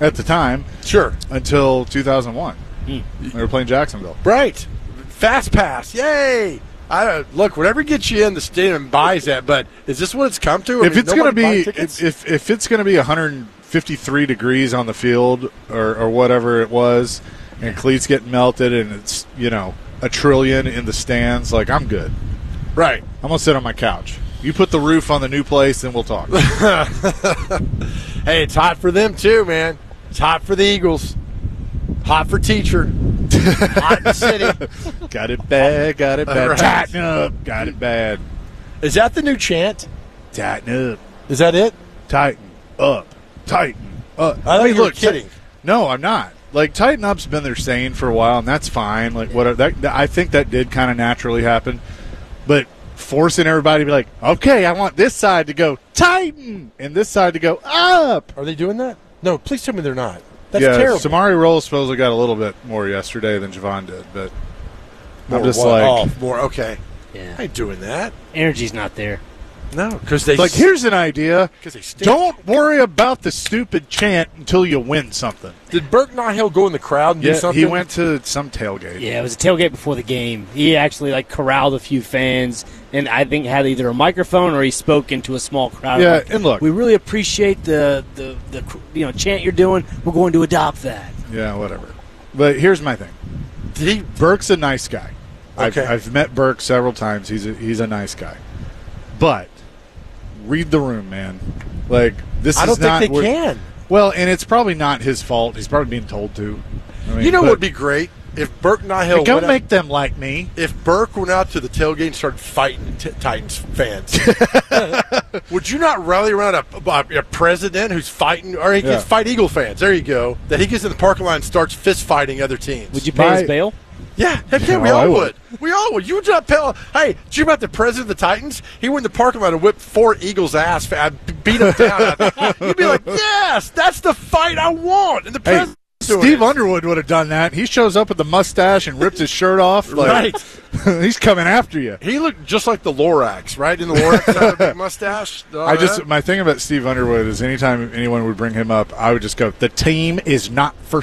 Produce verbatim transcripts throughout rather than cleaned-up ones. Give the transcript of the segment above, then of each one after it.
at the time. Sure. Until two thousand one. Mm. They were playing Jacksonville. Right. Fast pass. Yay. I don't, look, whatever gets you in the stadium buys that, but is this what it's come to? I If mean, it's going to nobody be buy tickets? if, if if it's going to be one hundred fifty-three degrees on the field or, or whatever it was, and cleats get melted and it's, you know, a trillion in the stands, like, I'm good. Right. I'm going to sit on my couch. You put the roof on the new place, then we'll talk. Hey, it's hot for them too, man. It's hot for the Eagles. Hot for teacher. Hot in the city. Got it bad, got it bad. Right. Tighten up, got it bad. Is that the new chant? Tighten up, Is that it? tighten up, tighten up. I thought mean, you were look, kidding. ti- no, I'm not. Like, tighten up's been their saying for a while, and that's fine. Like, what that, that I think that did kind of naturally happen, but forcing everybody to be like, okay, I want this side to go tighten and this side to go up. Are they doing that? No, please tell me they're not. That's yeah, terrible. Samari Rolls supposedly got a little bit more yesterday than Javon did, but More I'm just what? like, oh, more okay. Yeah. I ain't doing that. Energy's not there. No, because they like, here's an idea. 'cause they stink. Don't worry about the stupid chant until you win something. Did Burke Nothill go in the crowd and do Yeah, something? he went to some tailgate. Yeah, it was a tailgate before the game. He actually like corralled a few fans, and I think had either a microphone or he spoke into a small crowd. Yeah, Like, and look- we really appreciate the, the the you know chant you're doing. We're going to adopt that. Yeah, whatever. But here's my thing. Did he? Burke's a nice guy. I've, Okay. I've met Burke several times. He's a, he's a nice guy. But read the room, man. Like, this I is don't think not they where- can. Well, and it's probably not his fault. He's probably being told to. I mean, You know but what would be great if Burke Nothill Like, don't went out, make them like me. if Burke went out to the tailgate and started fighting t- Titans fans. Would you not rally around a, a, a president who's fighting, or he Yeah. can fight Eagle fans? There you go. That he gets in the parking lot and starts fist fighting other teams. Would you pay My- his bail? Yeah, heck yeah, we Oh, I all would. would. We all would. You would not tell. Hey, did you about the president of the Titans? He went in the parking lot and whipped four Eagles' ass. I beat him down. You'd be like, yes, that's the fight I want. And the Hey, president. Steve Underwood would have done that. He shows up with the mustache and rips his shirt off. Like, Right. he's coming after you. He looked just like the Lorax, right? In the Lorax, had a big mustache. Uh, I just my thing about Steve Underwood is anytime anyone would bring him up, I would just go, "The team is not for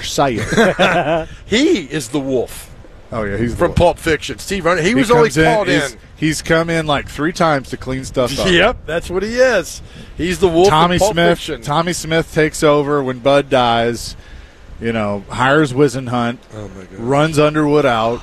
sale." he is the wolf Oh yeah, he's the from one. Pulp Fiction. Steve Under. He, He was only comes in, called in. he's, he's come in like three times to clean stuff up. Yep, that's what he is. He's the wolf. Tommy of Pulp Smith. Fiction. Tommy Smith takes over when Bud dies. You know, hires Wisenhunt, Oh my god. runs Underwood out.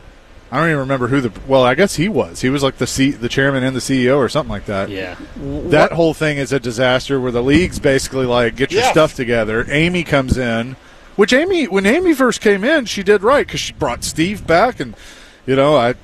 I don't even remember who the. Well, I guess he was. He was like the C, the chairman and the C E O or something like that. Yeah. That whole thing is a disaster where the league's basically like, get your Yes. stuff together. Amy comes in, which Amy, when Amy first came in, she did right because she brought Steve back, and you know, I,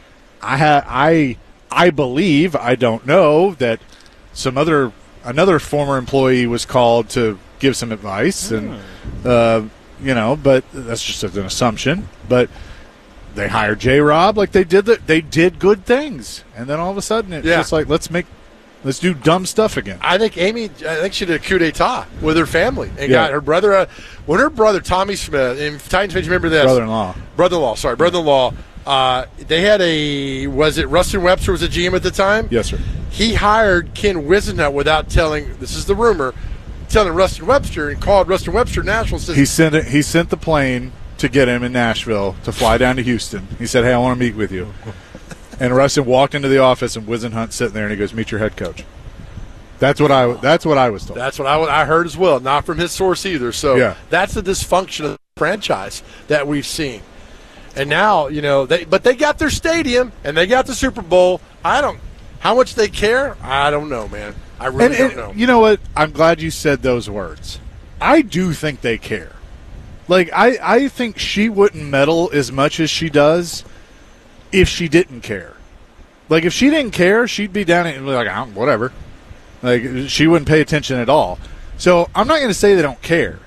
I had, I, I believe, I don't know that some other another former employee was called to give some advice, and uh, you know, but that's just an assumption. But they hired J. Rob, like they did the, they did good things, and then all of a sudden it's Yeah. just like let's make. Let's do dumb stuff again. I think Amy. I think she did a coup d'état with her family and Yeah. got her brother. Uh, when her brother Tommy Smith and Titans fans remember this Brother-in-law. brother-in-law. Sorry, brother-in-law. Uh, they had a was it Rustin Webster was a G M at the time. Yes, sir. He hired Ken Wisenhunt without telling. This is the rumor. Telling Rustin Webster and called Rustin Webster Nashville. And says, He sent it. He sent the plane to get him in Nashville to fly down to Houston. He said, "Hey, I want to meet with you." And Rustin walked into the office, and Wisenhunt sitting there, and he goes, "Meet your head coach." That's what I. That's what I was told. That's what I, I heard as well, not from his source either. So Yeah. that's the dysfunction of the franchise that we've seen. And now, you know, they but they got their stadium and they got the Super Bowl. I don't how much they care. I don't know, man. I really and, don't and know. you know what? I'm glad you said those words. I do think they care. Like I, I think she wouldn't meddle as much as she does if she didn't care. Like if she didn't care, she'd be down and be like, oh, whatever. Like she wouldn't pay attention at all. So I'm not going to say they don't care.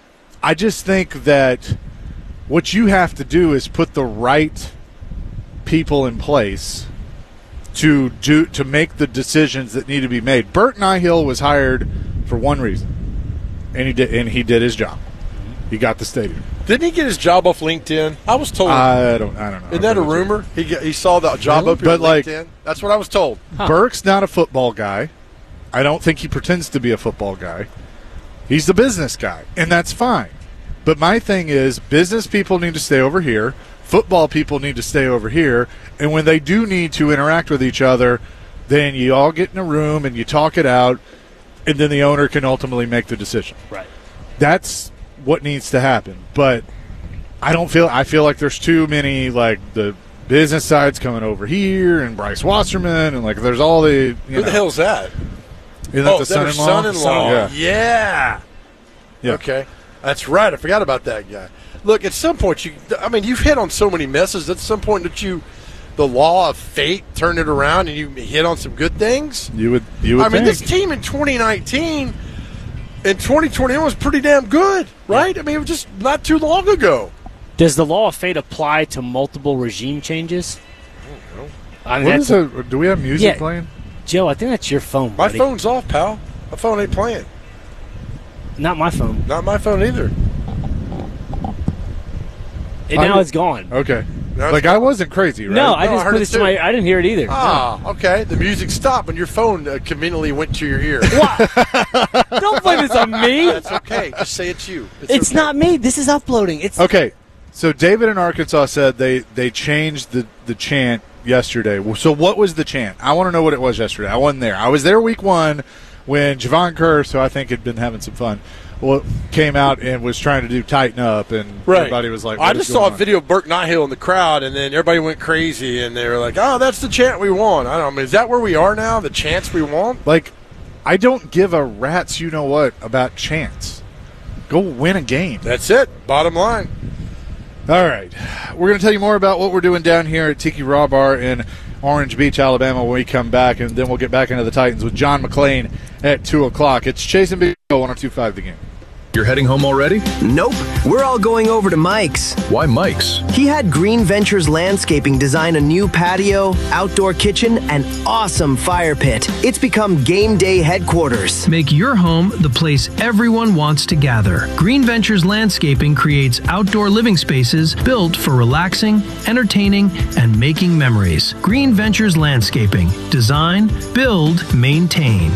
I just think that what you have to do is put the right people in place to do to make the decisions that need to be made. Bert Nihil was hired for one reason, and he did and he did his job. He got the stadium. Didn't he get his job off LinkedIn? I was told. I don't. I don't know. Isn't that a rumor? He got, he saw the job Really? up here But, on like- LinkedIn. That's what I was told. Burke's not a football guy. I don't think he pretends to be a football guy. He's the business guy, and that's fine. But my thing is, business people need to stay over here. Football people need to stay over here. And when they do need to interact with each other, then you all get in a room and you talk it out, and then the owner can ultimately make the decision. Right. That's what needs to happen. But I don't feel – I feel like there's too many, like, the business side's coming over here and Bryce Wasserman and, like, there's all the – you Who know. the hell's that? Isn't that oh, the that son-in-law? son-in-law. Yeah. yeah. Yeah. Okay. That's right. I forgot about that guy. Look, at some point, you I mean, you've hit on so many messes. At some point that you – the law of fate turned it around and you hit on some good things. You would you would I mean, think. this team in twenty nineteen and twenty twenty-one was pretty damn good, right? I mean, it was just not too long ago. Does the law of fate apply to multiple regime changes? I don't know. I mean, What that's is a- it? Do we have music Yeah. playing? Joe, I think that's your phone, My buddy. phone's off, pal. My phone ain't playing. Not my phone. Not my phone either. And I now did- it's gone. Okay. No, Like, I wasn't crazy, right? No, I No, I just heard put it it to too. my. I didn't hear it either. Ah, okay. The music stopped when your phone uh, conveniently went to your ear. Don't blame this on me. That's okay. Just say it's you. It's okay. not me. This is uploading. It's Okay. So David in Arkansas said they, they changed the, the chant yesterday. So what was the chant? I want to know what it was yesterday. I wasn't there. I was there week one when Javon Kerr, who I think had been having some fun, well, came out and was trying to do tighten up, and Right. everybody was like, I what is just saw going a on? video of Burke Nighthill in the crowd, and then everybody went crazy, and they were like, oh, that's the chant we want. I don't know. I mean, is that where we are now, the chants we want? Like, I don't give a rat's you-know-what about chants. Go win a game. That's it. Bottom line. All right. We're going to tell you more about what we're doing down here at Tiki Raw Bar in Orange Beach, Alabama when we come back, and then we'll get back into the Titans with John McClain at two o'clock. It's Chase and Big O, one oh two point five The Game. You're heading home already? Nope. We're all going over to Mike's. Why Mike's? He had Green Ventures Landscaping design a new patio, outdoor kitchen, and awesome fire pit. It's become game day headquarters. Make your home the place everyone wants to gather. Green Ventures Landscaping creates outdoor living spaces built for relaxing, entertaining, and making memories. Green Ventures Landscaping. Design, build, maintain.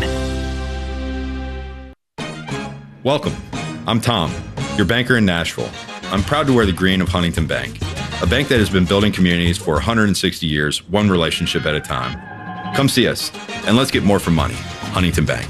Welcome. I'm Tom, your banker in Nashville. I'm proud to wear the green of Huntington Bank, a bank that has been building communities for one hundred sixty years, one relationship at a time. Come see us, and let's get more for money. Huntington Bank.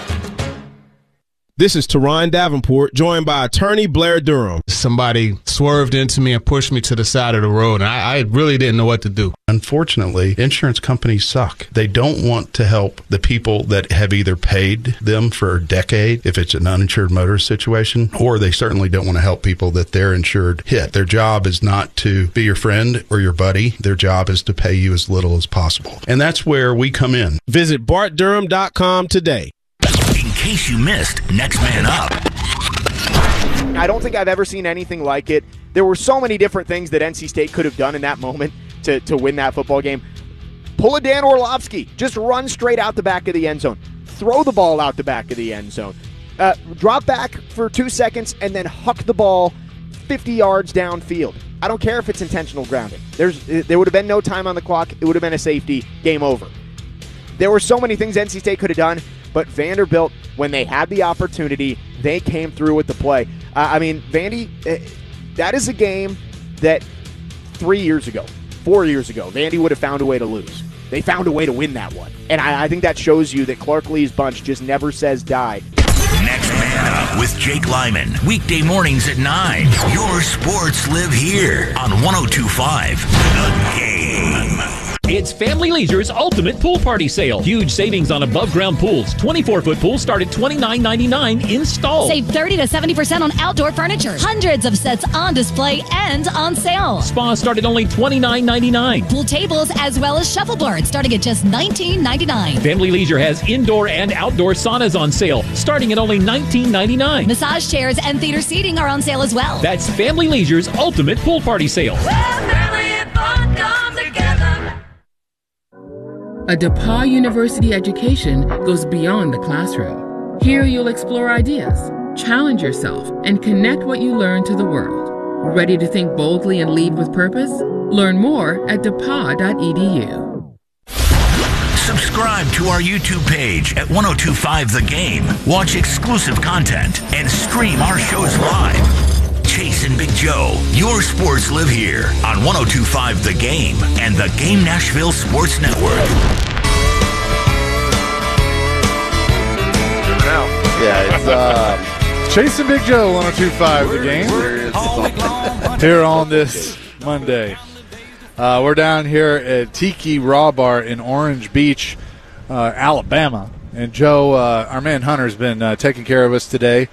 This is Teron Davenport, joined by attorney Blair Durham. Somebody swerved into me and pushed me to the side of the road, and I, I really didn't know what to do. Unfortunately, insurance companies suck. They don't want to help the people that have either paid them for a decade, if it's an uninsured motorist situation, or they certainly don't want to help people that they're insured hit. Their job is not to be your friend or your buddy. Their job is to pay you as little as possible. And that's where we come in. Visit bart durham dot com today. In case you missed Next Man Up. I don't think I've ever seen anything like it. There were so many different things that N C State could have done in that moment to, to win that football game. Pull a Dan Orlovsky. Just run straight out the back of the end zone. Throw the ball out the back of the end zone. Uh, drop back for two seconds and then huck the ball fifty yards downfield. I don't care if it's intentional grounding. There's There would have been no time on the clock. It would have been a safety. Game over. There were so many things N C State could have done, but Vanderbilt, when they had the opportunity, they came through with the play. Uh, I mean, Vandy, uh, that is a game that three years ago, four years ago, Vandy would have found a way to lose. They found a way to win that one. And I, I think that shows you that Clark Lee's bunch just never says die. Next Man Up with Jake Lyman. Weekday mornings at nine. Your sports live here on one oh two point five The Game. It's Family Leisure's Ultimate Pool Party Sale. Huge savings on above-ground pools. twenty-four foot pools start at twenty-nine ninety-nine installed. Save thirty to seventy percent on outdoor furniture. Hundreds of sets on display and on sale. Spas start at only twenty-nine ninety-nine. Pool tables as well as shuffleboards starting at just nineteen ninety-nine. Family Leisure has indoor and outdoor saunas on sale starting at only nineteen ninety-nine. Massage chairs and theater seating are on sale as well. That's Family Leisure's Ultimate Pool Party Sale. A DePauw University education goes beyond the classroom. Here you'll explore ideas, challenge yourself, and connect what you learn to the world. Ready to think boldly and lead with purpose? Learn more at depaw dot e d u. Subscribe to our YouTube page at ten twenty-five The Game. Watch exclusive content and stream our shows live. Chase and Big Joe, your sports live here on ten twenty-five The Game and the Game Nashville Sports Network. Yeah, it's uh, Chase and Big Joe, ten twenty-five The Game. Here on this Monday. Uh, we're down here at Tiki Raw Bar in Orange Beach, uh, Alabama. And Joe, uh, our man Hunter's been uh, taking care of us today.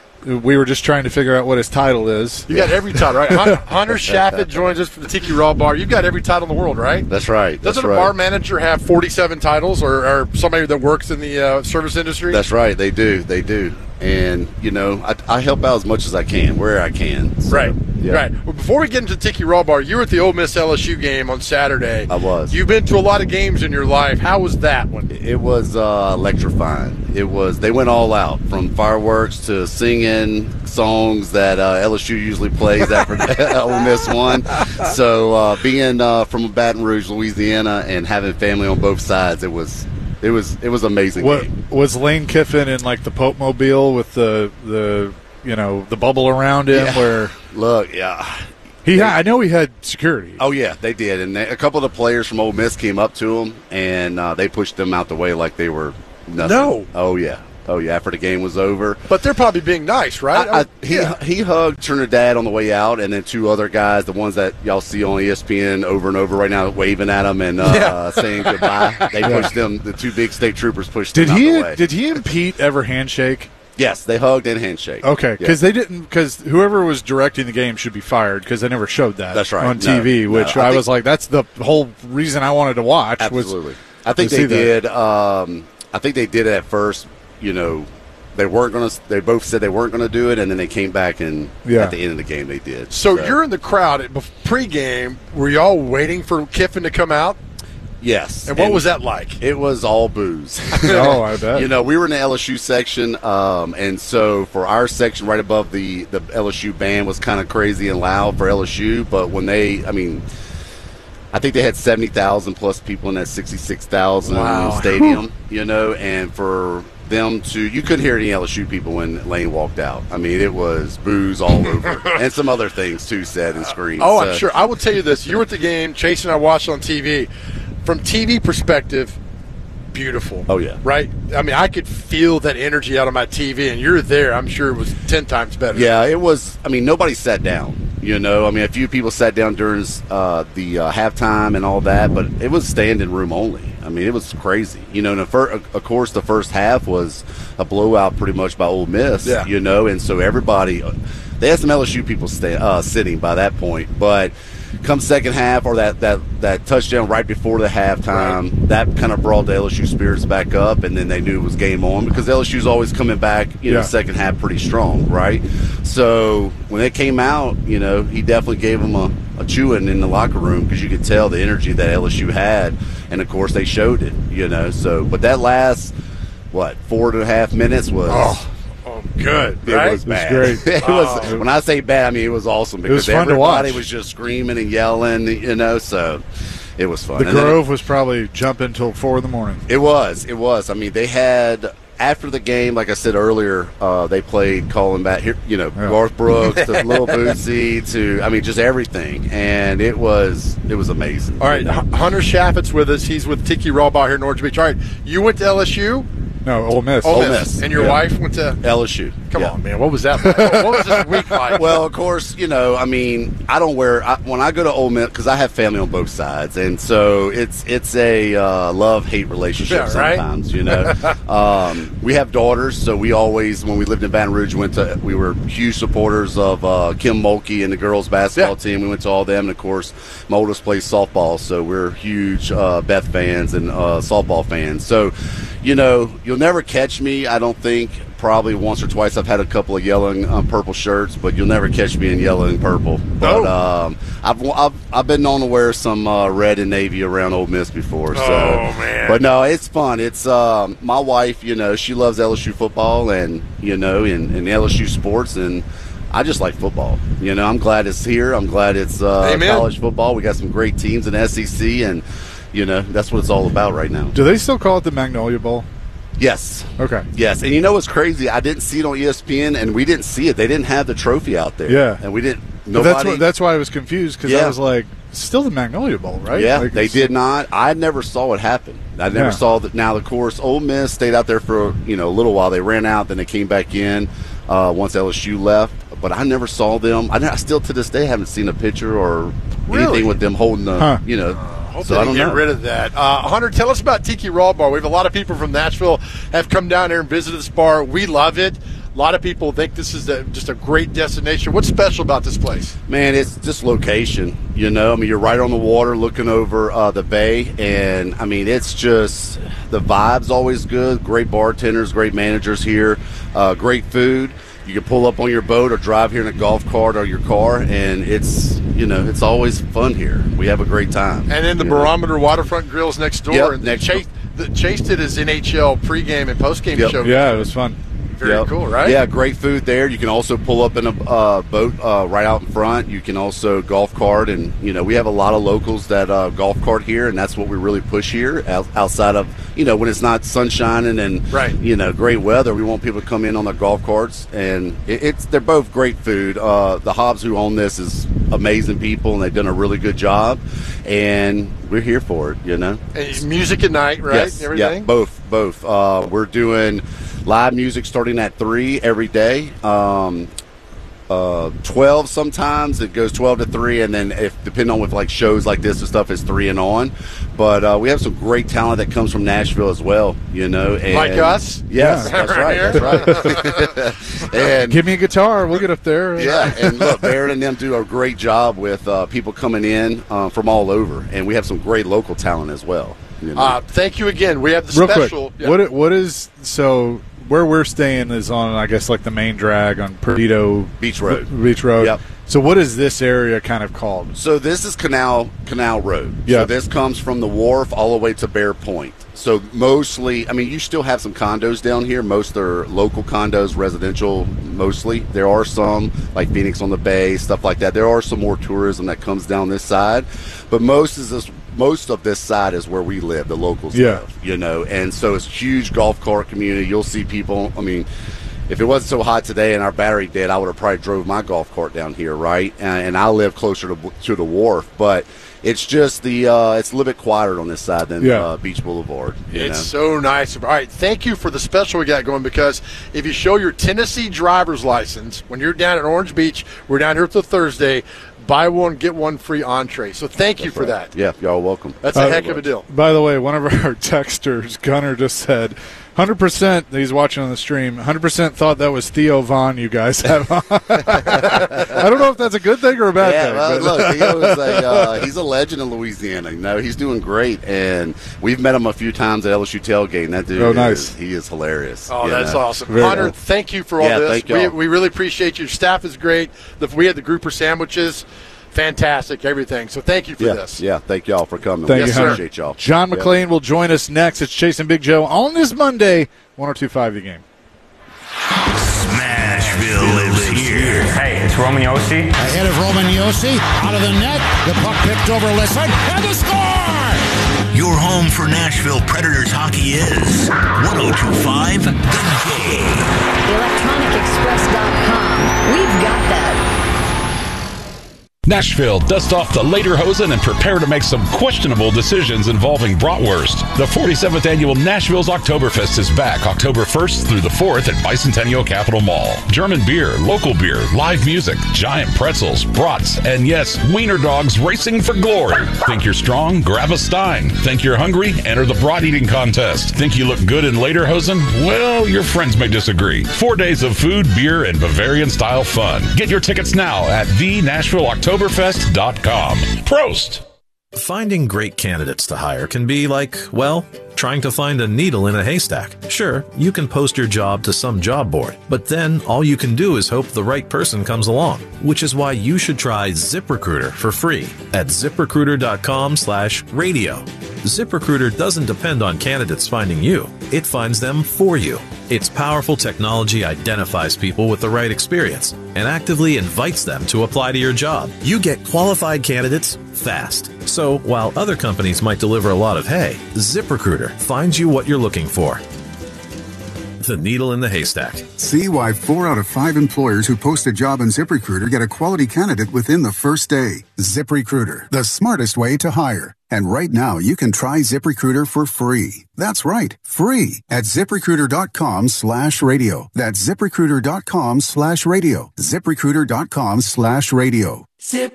We were just trying to figure out what his title is. You got every title, right? Hunter, Hunter Shaffett joins us for the Tiki Raw Bar. You've got every title in the world, right? That's right. That's Doesn't right. a bar manager have forty-seven titles, or, or somebody that works in the uh, service industry? That's right. They do. They do. And, you know, I, I help out as much as I can, where I can. So, right. yeah. Right. Well, before we get into Tiki Raw Bar, you were at the Ole Miss L S U game on Saturday. I was. You've been to a lot of games in your life. How was that one? It was uh, electrifying. It was. They went all out, from fireworks to singing songs that uh, L S U usually plays after Ole Miss won. So uh, being uh, from Baton Rouge, Louisiana, and having family on both sides, it was it was it was amazing. What game. was Lane Kiffin in like the Pope Mobile with the the you know the bubble around him? Yeah. Where look, yeah. He, had, I know he had security. Oh yeah, they did, and they, a couple of the players from Ole Miss came up to him, and uh, they pushed them out the way like they were nothing. No. Oh yeah, oh yeah. After the game was over, But they're probably being nice, right? I, I, he yeah. he hugged Trinidad on the way out, and then two other guys, the ones that y'all see on E S P N over and over right now, waving at him and uh, Yeah. saying goodbye. They Yeah. pushed them. The two big state troopers pushed Did them he out the way. did he and Pete ever handshake? Yes, they hugged and handshake. Okay, Yeah. because they didn't. Because whoever was directing the game should be fired because they never showed that. That's right. on No, T V. no, Which I I, think- was like, that's the whole reason I wanted to watch. Absolutely. Was I think to they see that. did. Um, I think they did it at first. You know, they weren't going to. They both said they weren't going to do it, and then they came back and Yeah. at the end of the game they did. So you're in the crowd at bef- pregame. Were y'all waiting for Kiffin to come out? Yes. And what was that like? It was all booze. Oh, I bet. You know, we were in the L S U section, um, and so for our section right above the, the L S U band was kind of crazy and loud for L S U, but when they, I mean, I think they had seventy thousand plus people in that sixty-six thousand Wow. stadium, you know, and for them to, you couldn't hear any L S U people when Lane walked out. I mean, it was booze all over, and some other things too said and screamed. Oh, So- I'm sure. I will tell you this. You were at the game. Chase and I watched on T V. From T V perspective, beautiful. Oh, yeah. Right? I mean, I could feel that energy out of my T V, and you're there. I'm sure it was ten times better. Yeah, it was. I mean, nobody sat down. You know, I mean, a few people sat down during uh, the uh, halftime and all that, but it was standing room only. I mean, it was crazy. You know, and the fir- of course, the first half was a blowout pretty much by Ole Miss. Yeah. You know, and so everybody, they had some L S U people stay, uh, sitting by that point, but. Come second half, or that, that, that touchdown right before the halftime, right. that kind of brought the L S U spirits back up, and then they knew it was game on because L S U's always coming back, you know, Yeah. second half pretty strong, right? So when they came out, you know, he definitely gave them a, a chewing in the locker room because you could tell the energy that L S U had, and of course they showed it, you know. So, but that last what four and a half minutes was. Oh. Good, It right? was bad. It was great. it was, when I say bad, I mean it was awesome because was fun to everybody watch. was just screaming and yelling, you know. So it was fun. The And then Grove was probably jumping till four in the morning. It, it was. It was. I mean, they had after the game, like I said earlier, uh, they played calling back here. You know, Yeah. Garth Brooks, to Lil Bootsy, to I mean, just everything, and it was it was amazing. All right, H- Hunter Shaffett's with us. He's with Tiki Raw Bar here in Orange Beach. All right, you went to L S U? No, Ole Miss. Ole Ole Miss. Miss. And your Yeah. wife went to L S U. Come Yeah. on, man. What was that like? What was this week like? Well, of course, you know, I mean, I don't wear I, when I go to Ole Miss because I have family on both sides, and so it's it's a uh, love hate relationship Yeah, right? sometimes. You know, um, we have daughters, so we always when we lived in Baton Rouge, went to we were huge supporters of uh, Kim Mulkey and the girls basketball Yeah. team. We went to all them, and of course, my oldest plays softball, so we're huge uh, Beth fans and uh, softball fans. So, you know, you'll never catch me. I don't think. Probably once or twice I've had a couple of yelling um, purple shirts, but you'll never catch me in yellow and purple. But No. um, I've, I've I've been known to wear some uh, red and navy around Ole Miss before. So. Oh, man. But no, it's fun. It's um, my wife. You know, she loves L S U football and you know, and, and L S U sports, and I just like football. You know, I'm glad it's here. I'm glad it's uh, Amen. college football. We got some great teams in S E C and. You know, that's what it's all about right now. Do they still call it the Magnolia Bowl? Yes. Okay. Yes, and you know what's crazy? I didn't see it on E S P N, and we didn't see it. They didn't have the trophy out there. Yeah. And we didn't. But Nobody. that's what, that's why I was confused because Yeah. I was like, still the Magnolia Bowl, right? Yeah, Like, they it's- did not. I never saw it happen. I never Yeah. saw that. Now, of course, Ole Miss stayed out there for you know a little while. They ran out, then they came back in uh, once L S U left. But I never saw them. I, I still to this day haven't seen a picture or Really? anything with them holding the Huh. you know. Hope so they I don't get know. rid of that. Uh, Hunter, tell us about Tiki Raw Bar. We have a lot of people from Nashville have come down here and visited this bar. We love it. A lot of people think this is a, just a great destination. What's special about this place? Man, it's just location. You know, I mean, you're right on the water, looking over uh, the bay, and I mean, it's just the vibe's always good. Great bartenders, great managers here, uh, great food. You can pull up on your boat or drive here in a golf cart or your car, and it's you know it's always fun here. We have a great time. And then the you know? Barometer Waterfront Grill's next door. Yep, and next Chase, the, Chase did his N H L pregame and postgame Yep. show. Yeah, it was fun. Very Yep. cool, right? Yeah, great food there. You can also pull up in a uh, boat uh, right out in front. You can also golf cart, and you know we have a lot of locals that uh, golf cart here, and that's what we really push here. Out, outside of you know when it's not sun shining and Right. you know great weather, we want people to come in on their golf carts, and it, it's they're both great food. Uh, the Hobbs who own this is amazing people, and they've done a really good job, and we're here for it. You know. And music at night, right? Yes, Everything? yeah, both, both. Uh, we're doing live music starting at three every day. Um, uh, twelve sometimes it goes twelve to three, and then if depending on with like shows like this and stuff, it's three and on. But uh, we have some great talent that comes from Nashville as well. You know, and Like us? Yes, Yeah. that's right. That's right. and Give me a guitar, we'll get up there. yeah, and look, Barrett and them do a great job with uh, people coming in uh, from all over, and we have some great local talent as well. You know? Uh, thank you again. We have the Real special. quick, Yeah. what what is so where we're staying is on I guess like the main drag on Perdido Beach Road. Beach Road. Yep. So what is this area kind of called? So this is Canal Canal Road. Yeah. So this comes from the wharf all the way to Bear Point. So mostly, I mean, you still have some condos down here. Most are local condos, residential mostly. There are some like Phoenix on the Bay, stuff like that. There are some more tourism that comes down this side, but most is this. Most of this side is where we live, the locals Yeah. live, you know, and so it's a huge golf cart community. You'll see people, I mean, if it wasn't so hot today and our battery dead, I would have probably drove my golf cart down here, right? And, and I live closer to to the wharf, but it's just the uh, it's a little bit quieter on this side than Yeah. uh, Beach Boulevard. You It's know? so nice. All right, thank you for the special we got going, because if you show your Tennessee driver's license when you're down at Orange Beach, we're down here till Thursday, buy one, get one free entree. So thank you for that. Yeah, y'all welcome. That's a Uh, heck of a deal. By the way, one of our texters, Gunner, just said one hundred percent, he's watching on the stream, one hundred percent thought that was Theo Vaughn you guys have on. I don't know if that's a good thing or a bad yeah, thing. well, but- look, Theo's a, uh, he's a legend in Louisiana. You know, he's doing great, and we've met him a few times at L S U tailgate. And that dude, Oh, is, nice. he is hilarious. Oh, you that's know? awesome. Hunter, thank you for all Yeah, this. thank we, y'all. we really appreciate you. Your staff is great. The, we had the grouper sandwiches. Fantastic, everything. So thank you for Yeah, this. yeah. Thank y'all for coming. Thank we you, Hunter. appreciate y'all. John Yeah. McClain will join us next. It's Chasing Big Joe on this Monday, one oh two point five The Game. Smashville lives here. Hey, it's Roman Yossi. Ahead of Roman Yossi, out of the net, the puck picked over Lisson, and the score! Your home for Nashville Predators hockey is one oh two point five The Game. electronic express dot com. We've got that. Nashville, dust off the lederhosen and prepare to make some questionable decisions involving bratwurst. The forty-seventh Annual Nashville's Oktoberfest is back October first through the fourth at Bicentennial Capitol Mall. German beer, local beer, live music, giant pretzels, brats, and yes, wiener dogs racing for glory. Think you're strong? Grab a Stein. Think you're hungry? Enter the brat eating contest. Think you look good in lederhosen? Well, your friends may disagree. Four days of food, beer, and Bavarian-style fun. Get your tickets now at the Nashville Oktoberfest dot com. Prost! Finding great candidates to hire can be like, well, trying to find a needle in a haystack. Sure, you can post your job to some job board, but then all you can do is hope the right person comes along, which is why you should try ZipRecruiter for free at ZipRecruiter.com slash radio. ZipRecruiter doesn't depend on candidates finding you. It finds them for you. Its powerful technology identifies people with the right experience and actively invites them to apply to your job. You get qualified candidates fast. So while other companies might deliver a lot of hay, ZipRecruiter finds you what you're looking for. The needle in the haystack. See why four out of five employers who post a job on ZipRecruiter get a quality candidate within the first day. ZipRecruiter, the smartest way to hire. And right now, you can try ZipRecruiter for free. That's right, free at ZipRecruiter.com slash radio. That's ZipRecruiter.com slash radio. ZipRecruiter.com slash radio.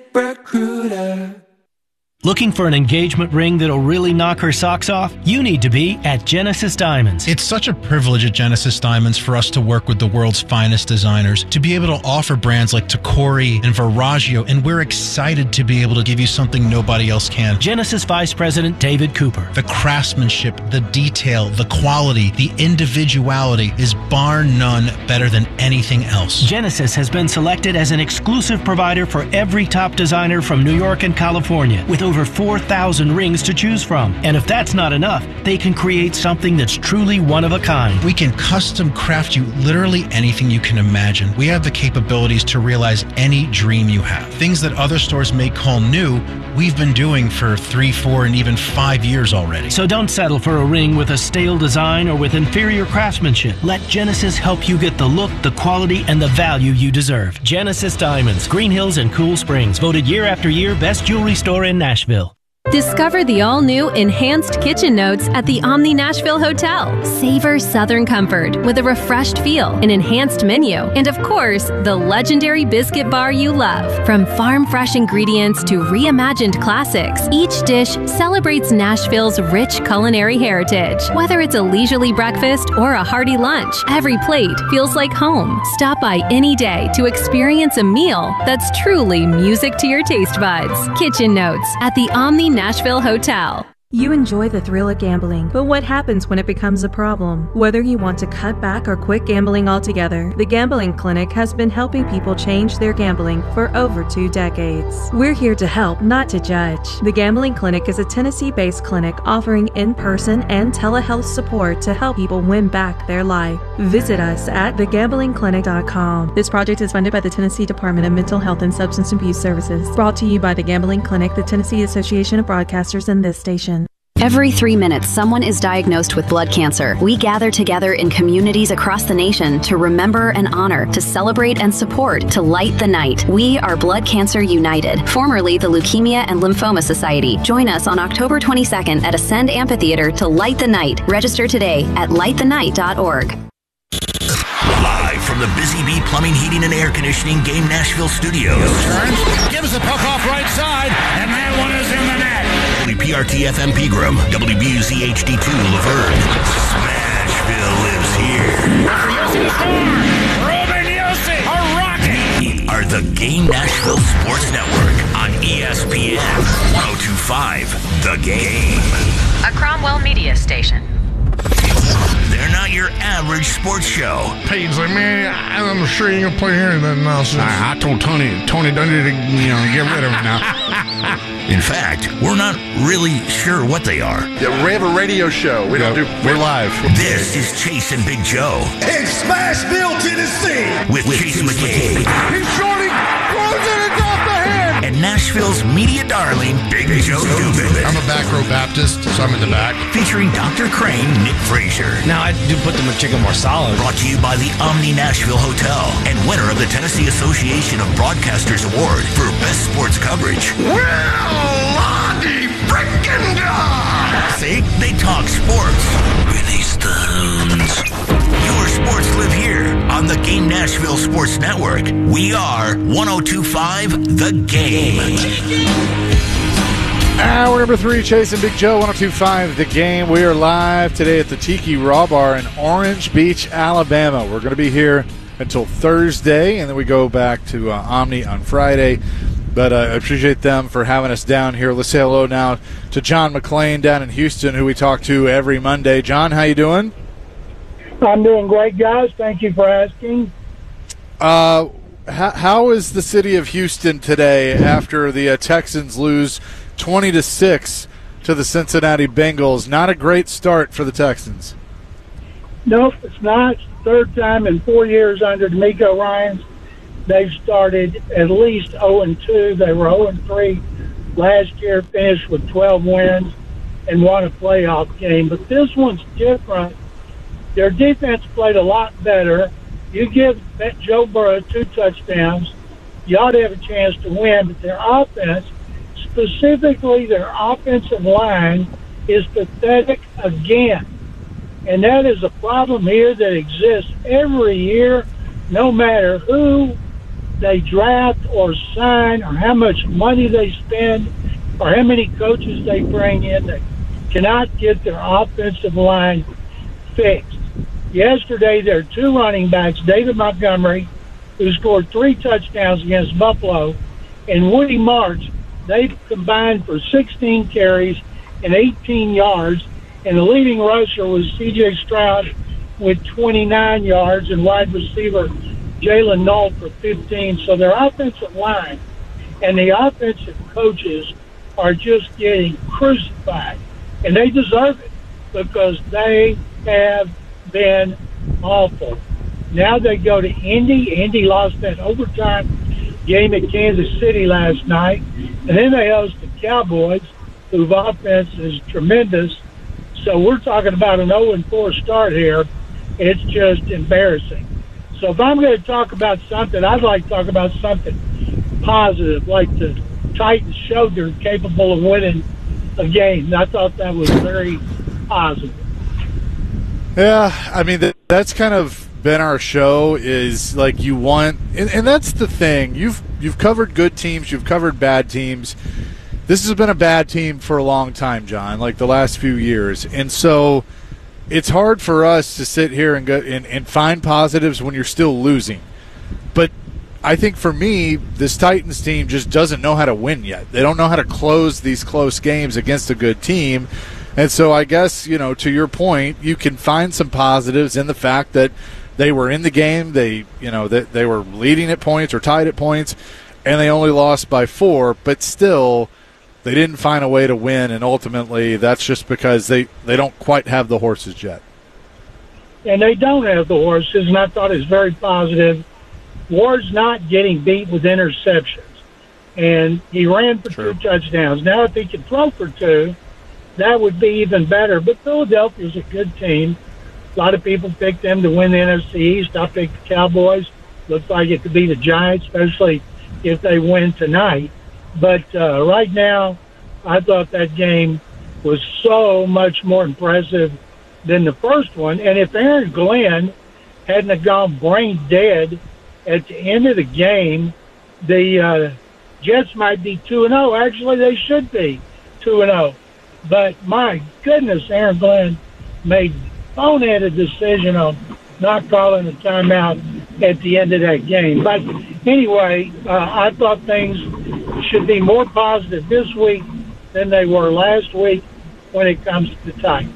ZipRecruiter. Looking for an engagement ring that'll really knock her socks off? You need to be at Genesis Diamonds. It's such a privilege at Genesis Diamonds for us to work with the world's finest designers, to be able to offer brands like Tacori and Verragio, and we're excited to be able to give you something nobody else can. Genesis Vice President David Cooper. The craftsmanship, the detail, the quality, the individuality is bar none better than anything else. Genesis has been selected as an exclusive provider for every top designer from New York and California, with over four thousand rings to choose from. And if that's not enough, they can create something that's truly one of a kind. We can custom craft you literally anything you can imagine. We have the capabilities to realize any dream you have. Things that other stores may call new, we've been doing for three, four, and even five years already. So don't settle for a ring with a stale design or with inferior craftsmanship. Let Genesis help you get the look, the quality, and the value you deserve. Genesis Diamonds, Green Hills and Cool Springs, voted year after year best jewelry store in Nashville. Discover the all-new Enhanced Kitchen Notes at the Omni Nashville Hotel. Savor Southern comfort with a refreshed feel, an enhanced menu, and of course, the legendary biscuit bar you love. From farm-fresh ingredients to reimagined classics, each dish celebrates Nashville's rich culinary heritage. Whether it's a leisurely breakfast or a hearty lunch, every plate feels like home. Stop by any day to experience a meal that's truly music to your taste buds. Kitchen Notes at the Omni Nashville Hotel. You enjoy the thrill of gambling, but what happens when it becomes a problem? Whether you want to cut back or quit gambling altogether, the Gambling Clinic has been helping people change their gambling for over two decades. We're here to help, not to judge. The Gambling Clinic is a Tennessee-based clinic offering in-person and telehealth support to help people win back their life. Visit us at the gambling clinic dot com. This project is funded by the Tennessee Department of Mental Health and Substance Abuse Services. Brought to you by the Gambling Clinic, the Tennessee Association of Broadcasters, and this station. Every three minutes, someone is diagnosed with blood cancer. We gather together in communities across the nation to remember and honor, to celebrate and support, to light the night. We are Blood Cancer United, formerly the Leukemia and Lymphoma Society. Join us on October twenty-second at Ascend Amphitheater to light the night. Register today at light the night dot org. Live from the Busy Bee Plumbing, Heating, and Air Conditioning Game Nashville Studios. Gives the puck off right side, and that one is in the net. W P R T F M Pegram, W B U Z H D two Laverne. Smashville lives here. Ruben Yossi, a rocket. We are the Game Nashville Sports Network on E S P N one oh two point five The Game. A Cromwell Media Station. They're not your average sports show. Peyton's like, man, I'm sure you ain't gonna play here that nonsense. I, I told Tony, Tony Dundee to, you know, get rid of him now. In fact, we're not really sure what they are. Yeah, we have a radio show. We don't do. We're live. This is Chase and Big Joe. In Smashville, Tennessee. With, with Chase McCabe. He's shorting, throws it off the head. And Nashville's media darling, Big, Big Joe Dubin. I'm a back row Baptist, so I'm in the back. Featuring Doctor Crane, Nick Frazier. Now I do put the McChicken more solid. Brought to you by the Omni Nashville Hotel and winner of the Tennessee Association of Broadcasters Award for Best Sports Coverage. Well, Lonnie frickin' God! See, they talk sports. Release the hounds. Your sports live here on the Game Nashville Sports Network. We are one oh two point five The Game. Hour number three, Chase and Big Joe, one oh two point five The Game. We are live today at the Tiki Raw Bar in Orange Beach, Alabama. We're going to be here until Thursday, and then we go back to uh, Omni on Friday. But uh, I appreciate them for having us down here. Let's say hello now to John McClain down in Houston, who we talk to every Monday. John, how you doing? I'm doing great, guys. Thank you for asking. Uh, how, how is the city of Houston today after the uh, Texans lose twenty to six to the Cincinnati Bengals? Not a great start for the Texans. No, it's not. It's the third time in four years under D'Amico Ryans they've started at least oh and two. They were oh and three last year finished with twelve wins and won a playoff game. But this one's different. Their defense played a lot better. You give Joe Burrow two touchdowns, you ought to have a chance to win. But their offense, specifically their offensive line, is pathetic again. And that is a problem here that exists every year, no matter who they draft or sign or how much money they spend or how many coaches they bring in. They cannot get their offensive line fixed. Yesterday, their two running backs, David Montgomery, who scored three touchdowns against Buffalo, and Woody March, they combined for sixteen carries and eighteen yards, and the leading rusher was C J Stroud with twenty-nine yards and wide receiver Jalen Knoll for fifteen. So their offensive line and the offensive coaches are just getting crucified, and they deserve it because they have been awful. Now they go to Indy. Indy lost that overtime game at Kansas City last night, and then they host the Cowboys, whose offense is tremendous. So we're talking about an oh and four start here. It's just embarrassing. So if I'm going to talk about something, I'd like to talk about something positive, like the Titans showed they're capable of winning a game. I thought that was very positive. Yeah, I mean, that, that's kind of been our show, is like you want, and, and that's the thing. You've you've covered good teams, you've covered bad teams. This has been a bad team for a long time, John, like the last few years. And so it's hard for us to sit here and go and, and find positives when you're still losing. But I think for me, this Titans team just doesn't know how to win yet. They don't know how to close these close games against a good team. And so I guess, you know, to your point, you can find some positives in the fact that they were in the game, they, you know, they, they were leading at points or tied at points, and they only lost by four, but still they didn't find a way to win, and ultimately that's just because they, they don't quite have the horses yet. And they don't have the horses, and I thought it was very positive. Ward's not getting beat with interceptions, and he ran for True. two touchdowns. Now if he could throw for two, that would be even better. But Philadelphia's a good team. A lot of people picked them to win the N F C East. I picked the Cowboys. Looks like it could be the Giants, especially if they win tonight. But uh, right now, I thought that game was so much more impressive than the first one. And if Aaron Glenn hadn't have gone brain dead at the end of the game, the uh, Jets might be two and oh. Actually, they should be two and oh. But, my goodness, Aaron Glenn made boneheaded decision on not calling a timeout at the end of that game. But, anyway, uh, I thought things should be more positive this week than they were last week when it comes to the Titans.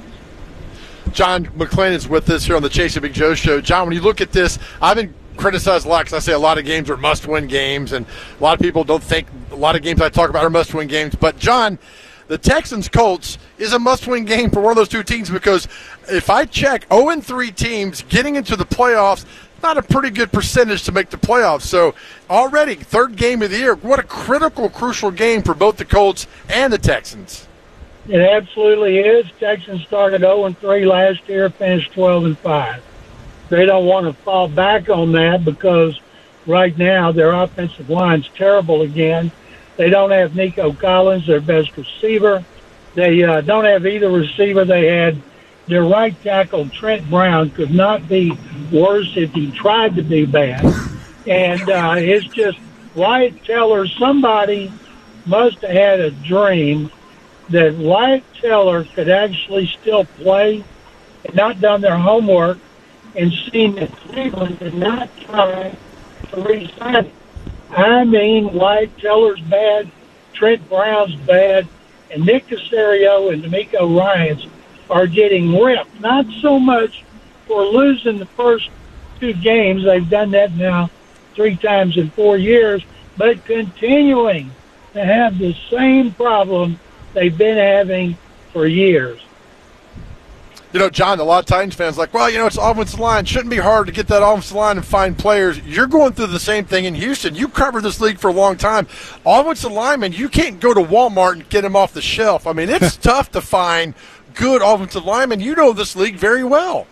John McClain is with us here on the Chase and Big Joe Show. John, when you look at this, I've been criticized a lot because I say a lot of games are must-win games, and a lot of people don't think a lot of games I talk about are must-win games. But, John, the Texans-Colts is a must-win game for one of those two teams because if I check oh and three teams getting into the playoffs, not a pretty good percentage to make the playoffs. So already, third game of the year, what a critical, crucial game for both the Colts and the Texans. It absolutely is. Texans started oh and three last year, finished twelve and five. They don't want to fall back on that because right now their offensive line's terrible again. They don't have Nico Collins, their best receiver. They uh, don't have either receiver they had. Their right tackle, Trent Brown, could not be worse if he tried to be bad. And uh, it's just Wyatt Teller, somebody must have had a dream that Wyatt Teller could actually still play and not done their homework and seen that Cleveland did not try to re-sign him. I mean, Wyatt Teller's bad, Trent Brown's bad, and Nick Caserio and D'Amico Ryans are getting ripped. Not so much for losing the first two games. They've done that now three times in four years, but continuing to have the same problem they've been having for years. You know, John, a lot of Titans fans are like, well, you know, it's offensive line. Shouldn't be hard to get that offensive line and find players. You're going through the same thing in Houston. You covered this league for a long time. Offensive linemen, you can't go to Walmart and get them off the shelf. I mean, it's tough to find good offensive linemen. You know this league very well.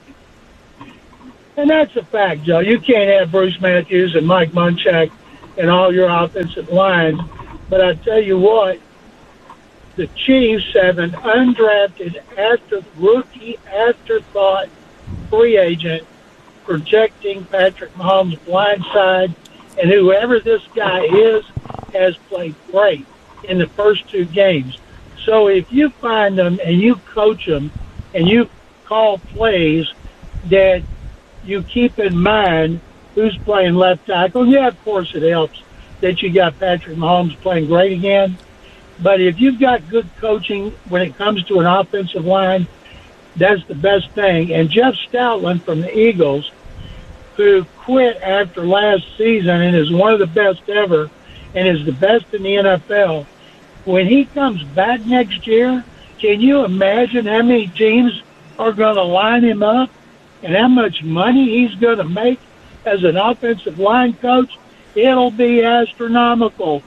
And that's a fact, Joe. You can't have Bruce Matthews and Mike Munchak and all your offensive lines. But I tell you what, the Chiefs have an undrafted, after rookie, afterthought free agent projecting Patrick Mahomes' blind side, and whoever this guy is has played great in the first two games. So if you find them and you coach them and you call plays that you keep in mind who's playing left tackle, yeah, of course it helps that you got Patrick Mahomes playing great again. But if you've got good coaching when it comes to an offensive line, that's the best thing. And Jeff Stoutland from the Eagles, who quit after last season and is one of the best ever and is the best in the N F L, when he comes back next year, can you imagine how many teams are going to line him up and how much money he's going to make as an offensive line coach? It'll be astronomical.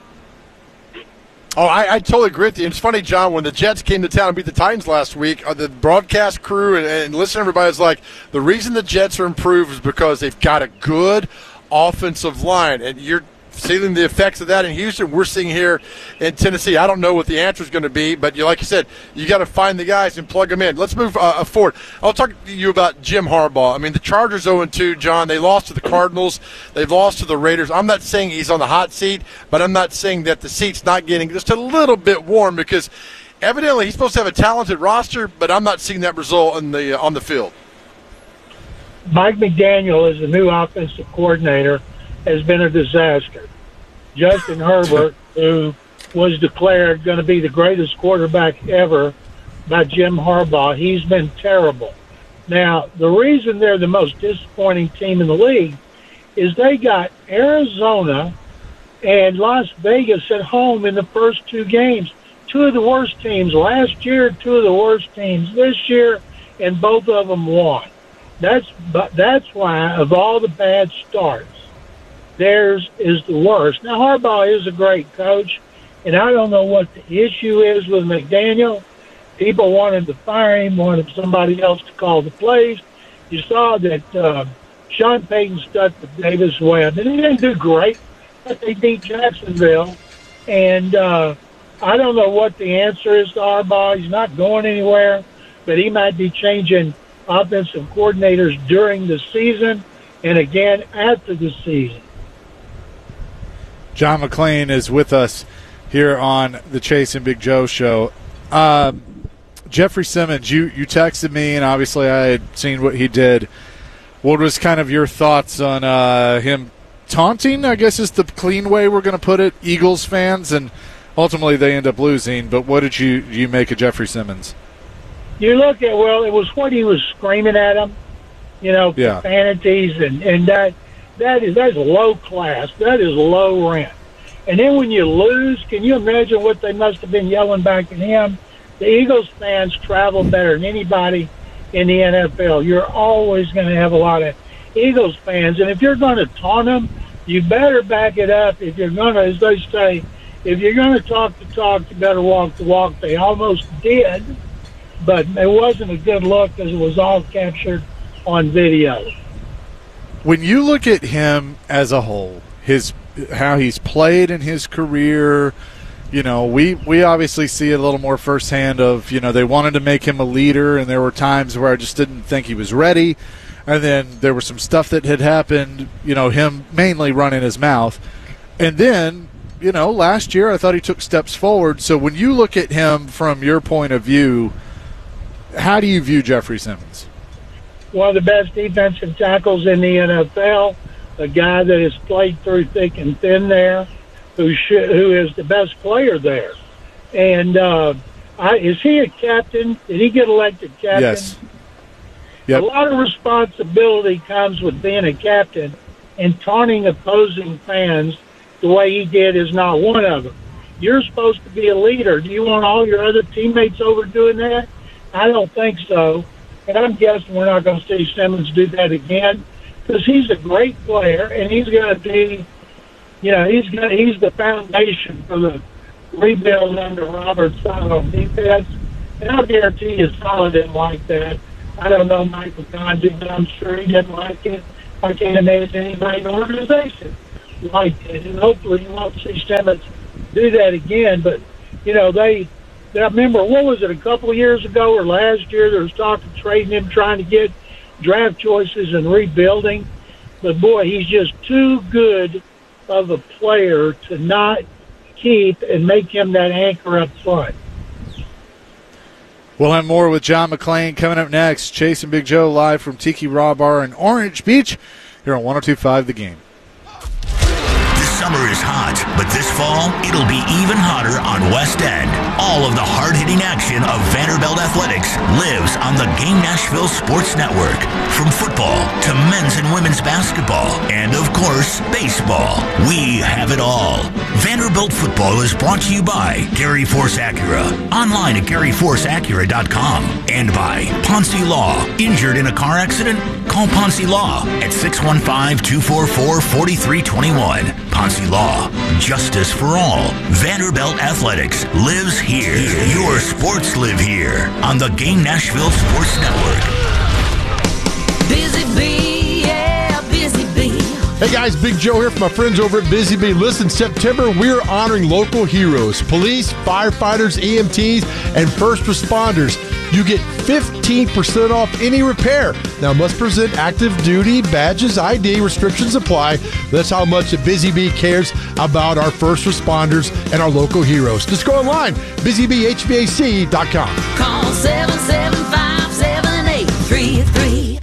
Oh, I, I totally agree with you. It's funny, John, when the Jets came to town and beat the Titans last week, uh, the broadcast crew and, and listen, everybody was like, the reason the Jets are improved is because they've got a good offensive line. And you're seeing the effects of that in Houston. We're seeing here in Tennessee. I don't know what the answer is going to be, but you, like you said, you got to find the guys and plug them in. Let's move uh, forward. I'll talk to you about Jim Harbaugh. I mean, the Chargers oh and two, John. They lost to the Cardinals. They've lost to the Raiders. I'm not saying he's on the hot seat, but I'm not saying that the seat's not getting just a little bit warm because evidently he's supposed to have a talented roster, but I'm not seeing that result in the, uh, on the field. Mike McDaniel is the new offensive coordinator, has been a disaster. Justin Herbert, who was declared going to be the greatest quarterback ever by Jim Harbaugh, he's been terrible. Now, the reason they're the most disappointing team in the league is they got Arizona and Las Vegas at home in the first two games. Two of the worst teams last year, two of the worst teams this year, and both of them won. That's but that's why, of all the bad starts, theirs is the worst. Now, Harbaugh is a great coach, and I don't know what the issue is with McDaniel. People wanted to fire him, wanted somebody else to call the plays. You saw that uh, Sean Payton stuck with Davis Webb, and he didn't do great, but they beat Jacksonville. And uh, I don't know what the answer is to Harbaugh. He's not going anywhere, but he might be changing offensive coordinators during the season and again after the season. John McClain is with us here on the Chase and Big Joe show. Um, Jeffrey Simmons, you, you texted me, and obviously I had seen what he did. What was kind of your thoughts on uh, him taunting, I guess is the clean way we're going to put it, Eagles fans, and ultimately they end up losing. But what did you, you make of Jeffrey Simmons? You look at, well, it was what he was screaming at him, you know, yeah. profanities, and, and that that is that's low class. That is low rent. And then when you lose, can you imagine what they must have been yelling back at him? The Eagles fans travel better than anybody in the N F L. You're always going to have a lot of Eagles fans. And if you're going to taunt them, you better back it up. If you're going to, as they say, if you're going to talk the talk, you better walk the walk. They almost did. But it wasn't a good look because it was all captured on video. When you look at him as a whole, his how he's played in his career, you know, we, we obviously see a little more firsthand of, you know, they wanted to make him a leader, and there were times where I just didn't think he was ready. And then there was some stuff that had happened, you know, him mainly running his mouth. And then, you know, last year I thought he took steps forward. So when you look at him from your point of view, how do you view Jeffrey Simmons? One of the best defensive tackles in the N F L, a guy that has played through thick and thin there, who should, who is the best player there. And uh, I, is he a captain? Did he get elected captain? Yes. Yep. A lot of responsibility comes with being a captain, and taunting opposing fans the way he did is not one of them. You're supposed to be a leader. Do you want all your other teammates over doing that? I don't think so. And I'm guessing we're not going to see Simmons do that again because he's a great player and he's going to be, you know, he's going he's the foundation for the rebuild under Robert's style of defense. And I guarantee you Solid didn't like that. I don't know Michael Conji, but I'm sure he didn't like it. I can't imagine anybody in the organization liked it. And hopefully you won't see Simmons do that again. But, you know, they, they, I remember, what was it, a couple of years ago or last year, there was talk of trading him, trying to get draft choices and rebuilding. But, boy, he's just too good of a player to not keep and make him that anchor up front. We'll have more with John McClain coming up next. Chase and Big Joe live from Tiki Raw Bar in Orange Beach here on one oh two point five The Game. Summer is hot, but this fall, it'll be even hotter on West End. All of the hard-hitting action of Vanderbilt Athletics lives on the Game Nashville Sports Network. From football to men's and women's basketball, and of course, baseball. We have it all. Vanderbilt football is brought to you by Gary Force Acura. Online at gary force acura dot com. And by Ponce Law. Injured in a car accident? Call Ponce Law at six one five, two four four, four three two one. Ponce Law. Justice for all. Vanderbilt Athletics lives here. Your sports live here on the Game Nashville Sports Network. Busy Bee, yeah, Busy Bee. Hey guys, Big Joe here from my friends over at Busy Bee. Listen, September, we're honoring local heroes, police, firefighters, E M Ts, and first responders. You get fifteen percent off any repair. Now, must present active duty badges, I D, restrictions apply. That's how much the Busy Bee cares about our first responders and our local heroes. Just go online, busy bee h v a c dot com. Call seven seven five, seven eight three three.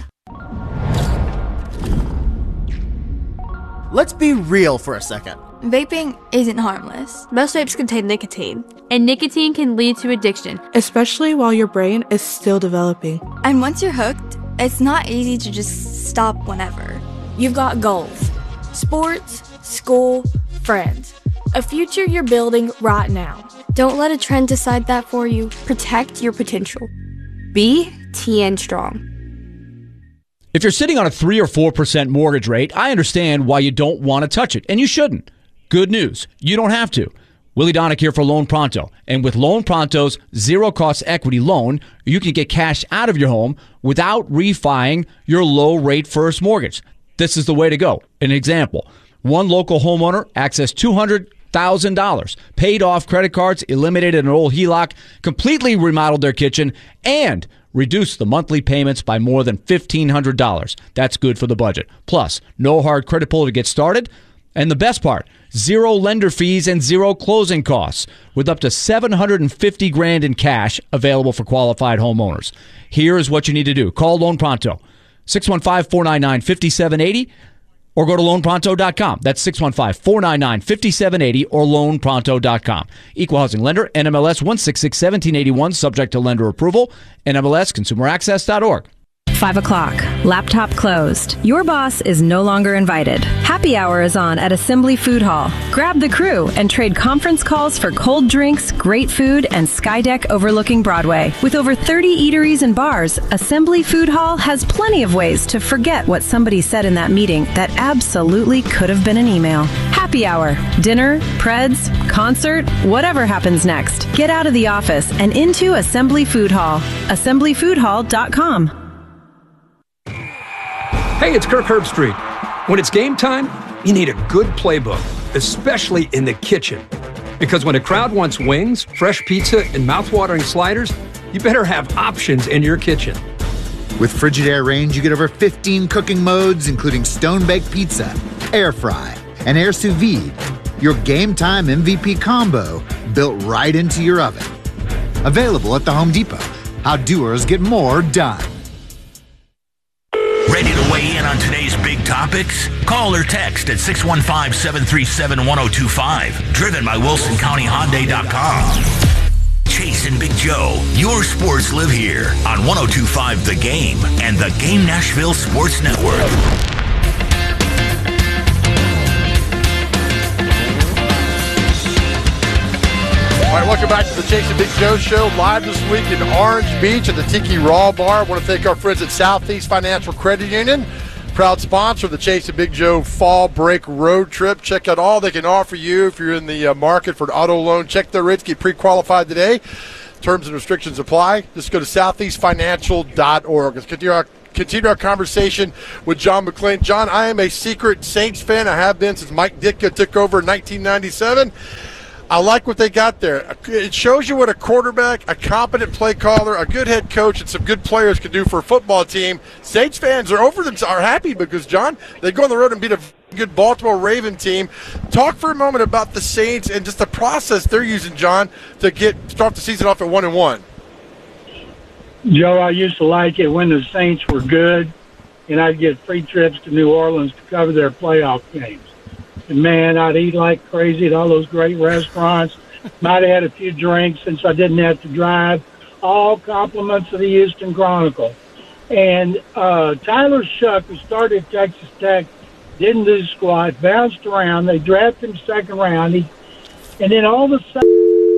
Let's be real for a second. Vaping isn't harmless. Most vapes contain nicotine. And nicotine can lead to addiction, especially while your brain is still developing. And once you're hooked, it's not easy to just stop whenever. You've got goals. Sports, school, friends. A future you're building right now. Don't let a trend decide that for you. Protect your potential. Be T N Strong. If you're sitting on a three or four percent mortgage rate, I understand why you don't want to touch it, and you shouldn't. Good news, you don't have to. Willie Donick here for Loan Pronto. And with Loan Pronto's zero-cost equity loan, you can get cash out of your home without refining your low-rate first mortgage. This is the way to go. An example, one local homeowner accessed two hundred thousand dollars, paid off credit cards, eliminated an old H E L O C, completely remodeled their kitchen, and reduced the monthly payments by more than fifteen hundred dollars. That's good for the budget. Plus, no hard credit pull to get started. And the best part, zero lender fees and zero closing costs, with up to seven hundred fifty grand in cash available for qualified homeowners. Here is what you need to do. Call Loan Pronto, six one five, four nine nine, five seven eight zero, or go to loan pronto dot com. That's six one five, four nine nine, five seven eight zero or loan pronto dot com. Equal housing lender, N M L S one six six, one seven eight one, subject to lender approval, N M L S consumer access dot org. Five o'clock. Laptop closed. Your boss is no longer invited. Happy hour is on at Assembly Food Hall. Grab the crew and trade conference calls for cold drinks, great food, and Skydeck overlooking Broadway. With over thirty eateries and bars, Assembly Food Hall has plenty of ways to forget what somebody said in that meeting that absolutely could have been an email. Happy hour. Dinner, preds, concert, whatever happens next. Get out of the office and into Assembly Food Hall. assembly food hall dot com. Hey, it's Kirk Herbstreit. When it's game time, you need a good playbook, especially in the kitchen. Because when a crowd wants wings, fresh pizza, and mouthwatering sliders, you better have options in your kitchen. With Frigidaire range, you get over fifteen cooking modes, including stone-baked pizza, air fry, and air sous vide. Your game time M V P combo built right into your oven. Available at the Home Depot. How doers get more done. Ready to weigh in on today's big topics? Call or text at six one five, seven three seven, one oh two five. Driven by Wilson County Hyundai dot com. Chase and Big Joe, your sports live here on one oh two point five The Game and the Game Nashville Sports Network. All right, welcome back to the Chase and Big Joe Show, live this week in Orange Beach at the Tiki Raw Bar. I want to thank our friends at Southeast Financial Credit Union, proud sponsor of the Chase and Big Joe Fall Break Road Trip. Check out all they can offer you if you're in the uh, market for an auto loan. Check their rates, get pre-qualified today. Terms and restrictions apply. Just go to southeast financial dot org. Let's continue our, continue our conversation with John McClain. John, I am a secret Saints fan. I have been since Mike Ditka took over in nineteen ninety-seven. I like what they got there. It shows you what a quarterback, a competent play caller, a good head coach, and some good players can do for a football team. Saints fans are over them, are happy because, John, they go on the road and beat a good Baltimore Raven team. Talk for a moment about the Saints and just the process they're using, John, to get start the season off at one and one. Joe, I used to like it when the Saints were good, and I'd get free trips to New Orleans to cover their playoff games. And, man, I'd eat like crazy at all those great restaurants. Might have had a few drinks since I didn't have to drive. All compliments of the Houston Chronicle. And uh, Tyler Shuck, who started at Texas Tech, didn't do squat, bounced around. They drafted him second round. He, and then all of a sudden,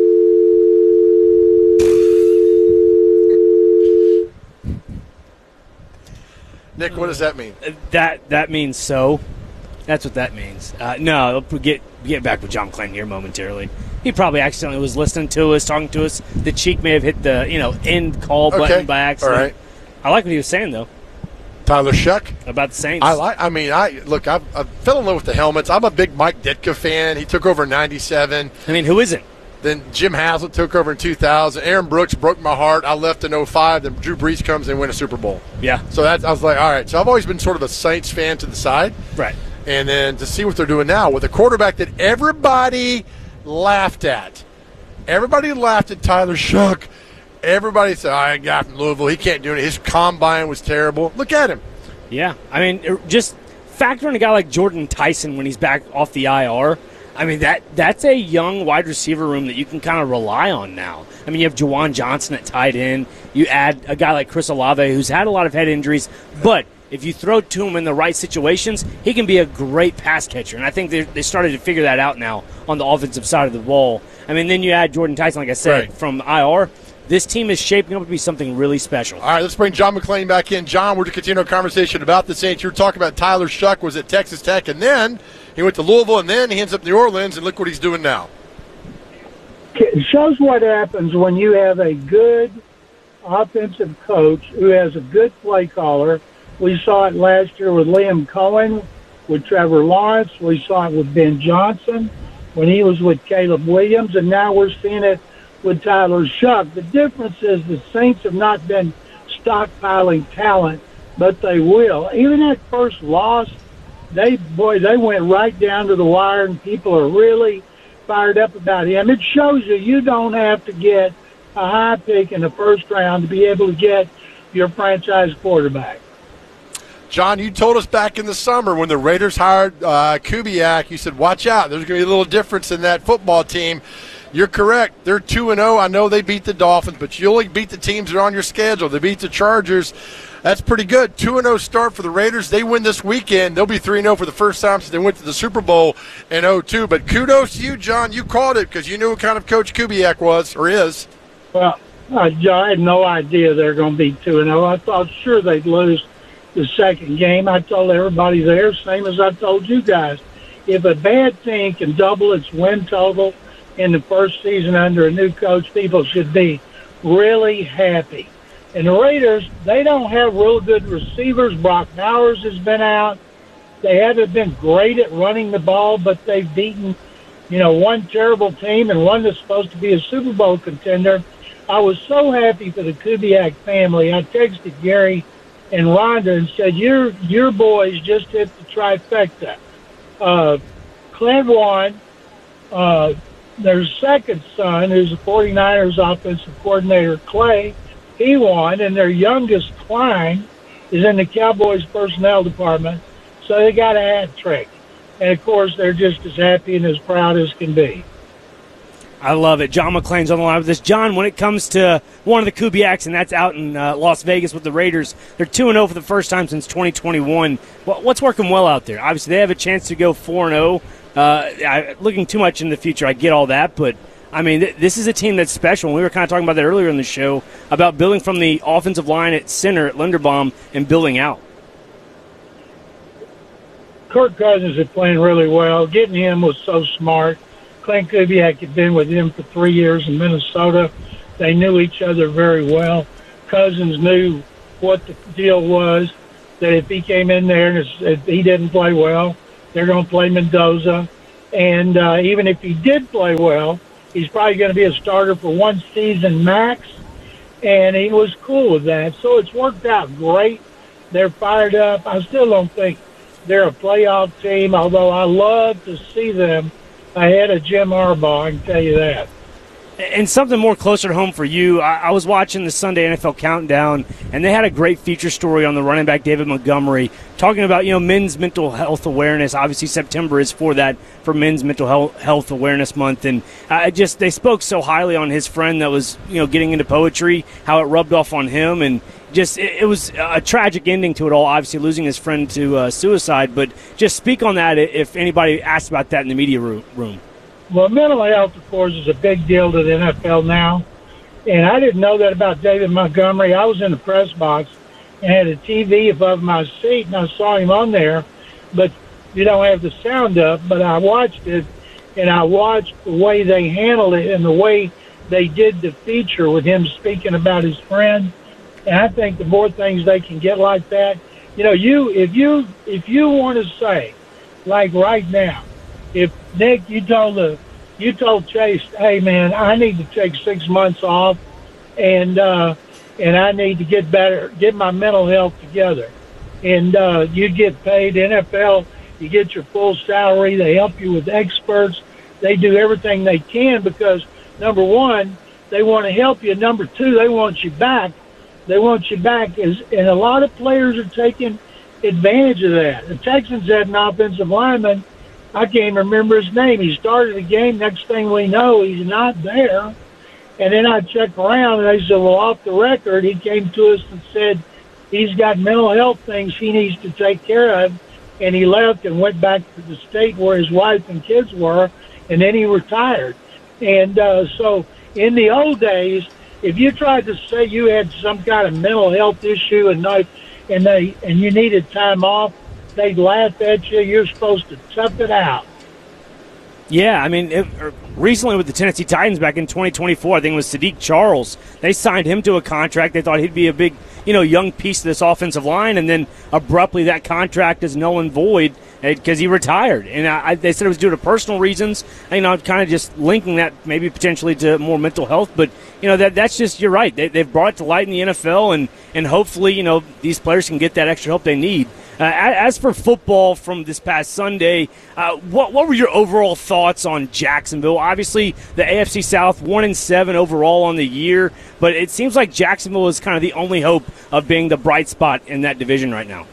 Nick, what does that mean? That that means so. That's what that means. Uh, no, we'll get get back with John McClain here momentarily. He probably accidentally was listening to us, talking to us. The cheek may have hit the you know end call button okay. by accident. All right. I like what he was saying though. Tyler Shuck about the Saints. I like. I mean, I look. I, I fell in love with the helmets. I'm a big Mike Ditka fan. He took over in ninety-seven. I mean, who isn't? Then Jim Haslett took over in two thousand. Aaron Brooks broke my heart. I left in oh five. Then Drew Brees comes and win a Super Bowl. Yeah. So that's, I was like, all right. So I've always been sort of a Saints fan to the side. Right. And then to see what they're doing now with a quarterback that everybody laughed at. Everybody laughed at Tyler Shuck. Everybody said, "I oh, got from Louisville. He can't do it. His combine was terrible." Look at him. Yeah. I mean, just factor in a guy like Jordan Tyson when he's back off the I R. I mean, that that's a young wide receiver room that you can kind of rely on now. I mean, you have Juwan Johnson at tight end. You add a guy like Chris Olave, who's had a lot of head injuries, but if you throw to him in the right situations, he can be a great pass catcher. And I think they started to figure that out now on the offensive side of the ball. I mean, then you add Jordan Tyson, like I said, right. from I R. This team is shaping up to be something really special. All right, let's bring John McClain back in. John, we're to continue our conversation about the Saints. You were talking about Tyler Shuck was at Texas Tech, and then he went to Louisville, and then he ends up in New Orleans, and look what he's doing now. It shows what happens when you have a good offensive coach who has a good play caller. We saw it last year with Liam Cohen, with Trevor Lawrence. We saw it with Ben Johnson when he was with Caleb Williams, and now we're seeing it with Tyler Shuck. The difference is the Saints have not been stockpiling talent, but they will. Even that first loss, they boy, they went right down to the wire, and people are really fired up about him. It shows you you don't have to get a high pick in the first round to be able to get your franchise quarterback. John, you told us back in the summer when the Raiders hired uh, Kubiak, you said, watch out, there's going to be a little difference in that football team. You're correct. They're two and oh. I know they beat the Dolphins, but you only beat the teams that are on your schedule. They beat the Chargers. That's pretty good. two and oh start for the Raiders. They win this weekend. They'll be three and oh for the first time since they went to the Super Bowl in oh two. But kudos to you, John. You called it because you knew what kind of coach Kubiak was or is. Well, I, I had no idea they're going to be two and oh. I thought sure they'd lose the second game. I told everybody there, same as I told you guys, if a bad team can double its win total in the first season under a new coach, people should be really happy. And the Raiders, they don't have real good receivers. Brock Bowers has been out. They haven't been great at running the ball, but they've beaten, you know, one terrible team and one that's supposed to be a Super Bowl contender. I was so happy for the Kubiak family. I texted Gary and Rhonda and said, your your boys just hit the trifecta. Uh, Clint won. Uh, their second son, who's the 49ers offensive coordinator, Clay, he won. And their youngest, Klein, is in the Cowboys personnel department. So they got a hat trick. And, of course, they're just as happy and as proud as can be. I love it. John McClain's on the line with us. John, when it comes to one of the Kubiaks, and that's out in uh, Las Vegas with the Raiders, they're two and oh for the first time since twenty twenty-one. What's working well out there? Obviously, they have a chance to go four and oh. Uh, looking too much in the future, I get all that, but I mean, th- this is a team that's special. We were kind of talking about that earlier in the show about building from the offensive line at center at Linderbaum and building out. Kirk Cousins is playing really well. Getting him was so smart. Clint Kubiak had been with him for three years in Minnesota. They knew each other very well. Cousins knew what the deal was, that if he came in there and if he didn't play well, they're going to play Mendoza. And uh, even if he did play well, he's probably going to be a starter for one season max. And he was cool with that. So it's worked out great. They're fired up. I still don't think they're a playoff team, although I love to see them ahead of Jim Harbaugh, I can tell you that. And something more closer to home for you, I, I was watching the Sunday N F L Countdown, and they had a great feature story on the running back David Montgomery, talking about, you know, men's mental health awareness. Obviously, September is for that, for Men's Mental Health, health Awareness Month, and I just they spoke so highly on his friend that was, you know, getting into poetry, how it rubbed off on him, and just it, it was a tragic ending to it all. Obviously, losing his friend to uh, suicide, but just speak on that if anybody asked about that in the media room. Well, mental health, of course, is a big deal to the N F L now. And I didn't know that about David Montgomery. I was in the press box and had a T V above my seat, and I saw him on there. But you don't have the sound up. But I watched it, and I watched the way they handled it and the way they did the feature with him speaking about his friend. And I think the more things they can get like that, you know, you if you if you want to say, like right now, if Nick, you told the, you told Chase, hey man, I need to take six months off, and uh, and I need to get better, get my mental health together, and uh, you get paid. N F L, you get your full salary. They help you with experts. They do everything they can because number one, they want to help you. Number two, they want you back. They want you back, and a lot of players are taking advantage of that. The Texans had an offensive lineman. I can't remember his name. He started the game. Next thing we know, he's not there. And then I checked around, and they said, well, off the record, he came to us and said he's got mental health things he needs to take care of. And he left and went back to the state where his wife and kids were, and then he retired. And uh, so in the old days, if you tried to say you had some kind of mental health issue and, not, and, they, and you needed time off, they'd laugh at you. You're supposed to tough it out. Yeah, I mean, it, recently with the Tennessee Titans back in twenty twenty-four, I think it was Sadiq Charles. They signed him to a contract. They thought he'd be a big, you know, young piece of this offensive line, and then abruptly that contract is null and void because he retired. And I, I, they said it was due to personal reasons. You know, I'm kind of just linking that maybe potentially to more mental health. But, you know, that that's just, you're right. They, they've brought it to light in the N F L, and, and hopefully, you know, these players can get that extra help they need. Uh, as for football from this past Sunday, uh, what what were your overall thoughts on Jacksonville? Obviously, the A F C South one and seven overall on the year, but it seems like Jacksonville is kind of the only hope of being the bright spot in that division right now.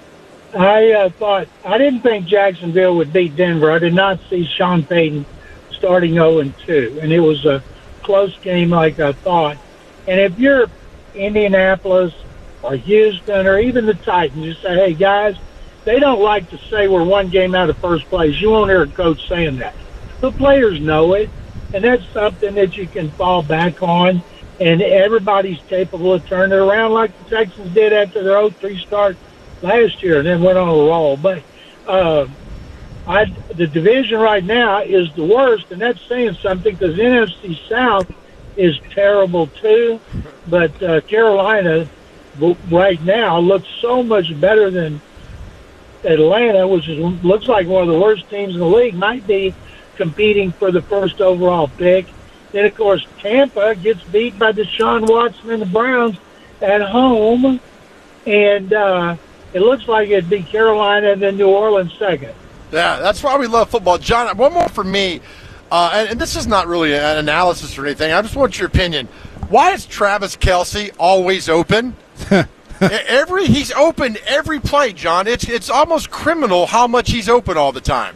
I uh, thought I didn't think Jacksonville would beat Denver. I did not see Sean Payton starting oh and two, and it was a close game like I thought. And if you're Indianapolis or Houston, or even the Titans, you say, hey, guys, they don't like to say we're one game out of first place. You won't hear a coach saying that. The players know it, and that's something that you can fall back on, and everybody's capable of turning it around like the Texans did after their oh three start last year and then went on a roll. But uh, I, the division right now is the worst, and that's saying something because N F C South is terrible too, but uh, Carolina – right now looks so much better than Atlanta, which is, looks like one of the worst teams in the league, might be competing for the first overall pick. Then, of course, Tampa gets beat by Deshaun Watson and the Browns at home, and uh, it looks like it'd be Carolina and then New Orleans second. Yeah, that's why we love football. John, one more for me, uh, and, and this is not really an analysis or anything. I just want your opinion. Why is Travis Kelce always open? every he's open every play, John. It's it's almost criminal how much he's open all the time.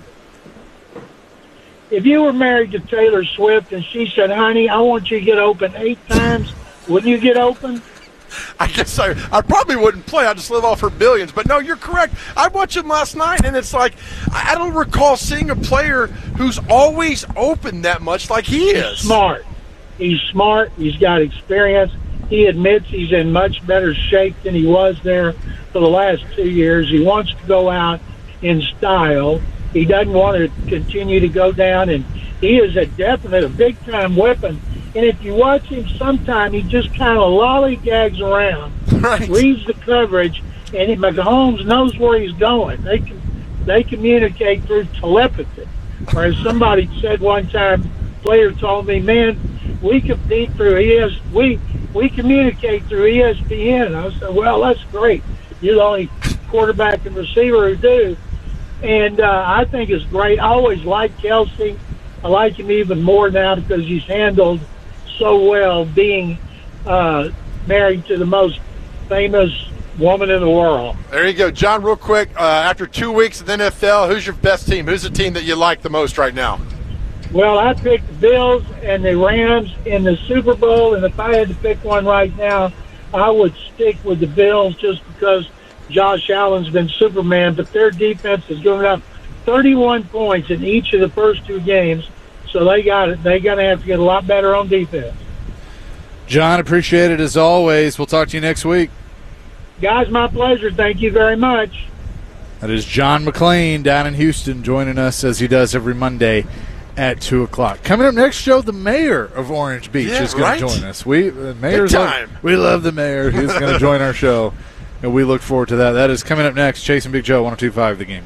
If you were married to Taylor Swift and she said, honey, I want you to get open eight times, wouldn't you get open? I guess I, I probably wouldn't play. I'd just live off her billions. But, no, you're correct. I watched him last night, and it's like I don't recall seeing a player who's always open that much like he is. He's smart. He's smart. He's got experience. He admits he's in much better shape than he was there for the last two years. He wants to go out in style. He doesn't want to continue to go down, and he is a definite, a big-time weapon. And if you watch him sometime, he just kind of lollygags around, right. reads the coverage, and he, Mahomes knows where he's going. They can, they communicate through telepathy. Or as somebody said one time, a player told me, man, we compete through E S we we communicate through E S P N. I said, well, that's great. You're the only quarterback and receiver who do. And uh, I think it's great. I always liked Kelsey. I like him even more now because he's handled so well being uh, married to the most famous woman in the world. There you go. John, real quick, uh, after two weeks of the N F L, who's your best team? Who's the team that you like the most right now? Well, I picked the Bills and the Rams in the Super Bowl, and if I had to pick one right now, I would stick with the Bills just because Josh Allen's been Superman, but their defense has given up thirty-one points in each of the first two games, so they got it. They got to have to get a lot better on defense. John, appreciate it as always. We'll talk to you next week. Guys, my pleasure. Thank you very much. That is John McClain down in Houston joining us as he does every Monday at two o'clock. Coming up next, Joe, the mayor of Orange Beach yeah, is going right? to join us. We uh, mayor's Good time. Like, we love the mayor. He's going to join our show, and we look forward to that. That is coming up next. Chase and Big Joe, one oh two point five The Game.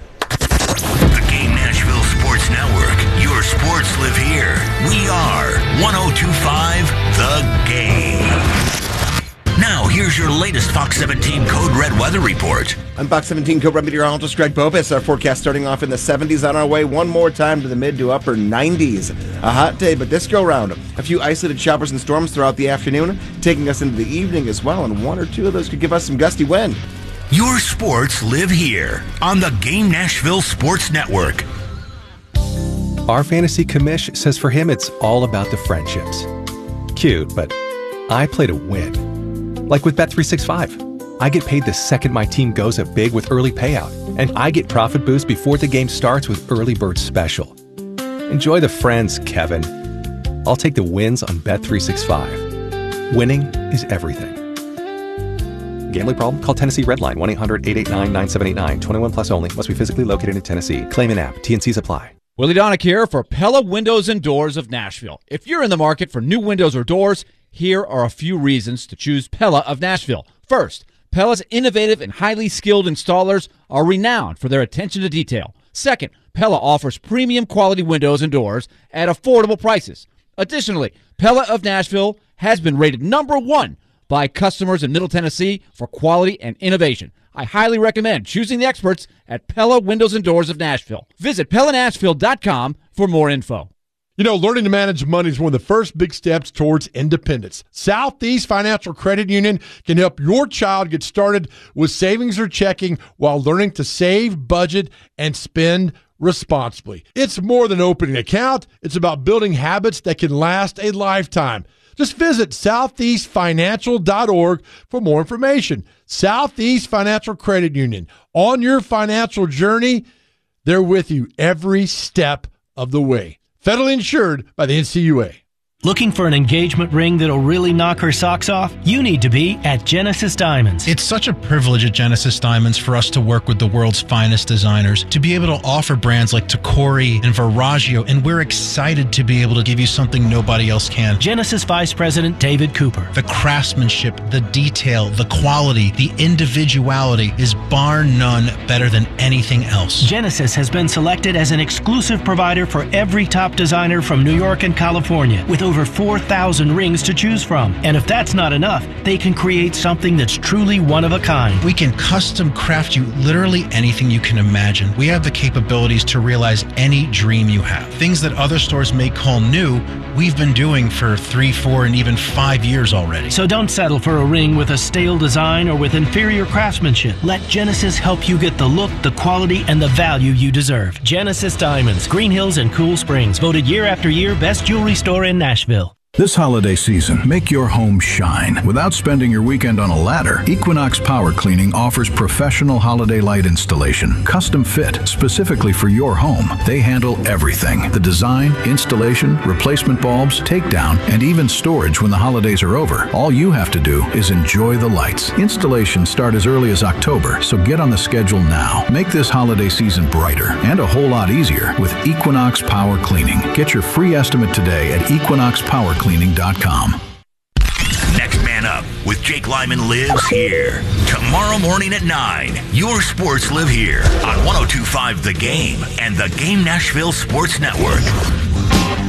The Game Nashville Sports Network. Your sports live here. We are one oh two point five The Game. Now, here's your latest Fox seventeen Code Red weather report. I'm Fox seventeen Code Red meteorologist Greg Bopus. Our forecast starting off in the seventies on our way one more time to the mid to upper nineties. A hot day, but this go round, a few isolated showers and storms throughout the afternoon, taking us into the evening as well, and one or two of those could give us some gusty wind. Your sports live here on the Game Nashville Sports Network. Our fantasy commish says for him it's all about the friendships. Cute, but I play to win. Like with Bet three sixty-five. I get paid the second my team goes up big with early payout, and I get profit boost before the game starts with Early Bird Special. Enjoy the friends, Kevin. I'll take the wins on Bet three sixty-five. Winning is everything. Gambling problem? Call Tennessee Redline, one eight hundred eight eight nine nine seven eight nine. twenty-one plus only. Must be physically located in Tennessee. Claim an app. T and Cs apply. Willie Donick here for Pella Windows and Doors of Nashville. If you're in the market for new windows or doors, here are a few reasons to choose Pella of Nashville. First, Pella's innovative and highly skilled installers are renowned for their attention to detail. Second, Pella offers premium quality windows and doors at affordable prices. Additionally, Pella of Nashville has been rated number one by customers in Middle Tennessee for quality and innovation. I highly recommend choosing the experts at Pella Windows and Doors of Nashville. Visit Pella Nashville dot com for more info. You know, learning to manage money is one of the first big steps towards independence. Southeast Financial Credit Union can help your child get started with savings or checking while learning to save, budget, and spend responsibly. It's more than opening an account. It's about building habits that can last a lifetime. Just visit southeast financial dot org for more information. Southeast Financial Credit Union. On your financial journey, they're with you every step of the way. Federally insured by the N C U A. Looking for an engagement ring that'll really knock her socks off? You need to be at Genesis Diamonds. It's such a privilege at Genesis Diamonds for us to work with the world's finest designers, to be able to offer brands like Tacori and Verragio, and we're excited to be able to give you something nobody else can. Genesis Vice President David Cooper. The craftsmanship, the detail, the quality, the individuality is bar none better than anything else. Genesis has been selected as an exclusive provider for every top designer from New York and California, with over four thousand rings to choose from. And if that's not enough, they can create something that's truly one of a kind. We can custom craft you literally anything you can imagine. We have the capabilities to realize any dream you have. Things that other stores may call new, we've been doing for three, four, and even five years already. So don't settle for a ring with a stale design or with inferior craftsmanship. Let Genesis help you get the look, the quality, and the value you deserve. Genesis Diamonds, Green Hills and Cool Springs, voted year after year best jewelry store in Nashville. This holiday season, make your home shine. Without spending your weekend on a ladder, Equinox Power Cleaning offers professional holiday light installation, custom fit, specifically for your home. They handle everything: the design, installation, replacement bulbs, takedown, and even storage when the holidays are over. All you have to do is enjoy the lights. Installations start as early as October, so get on the schedule now. Make this holiday season brighter and a whole lot easier with Equinox Power Cleaning. Get your free estimate today at equinox power cleaning dot com. Next Man Up with Jake Lyman lives here. Tomorrow morning at nine, your sports live here on one oh two point five The Game and the Game Nashville Sports Network.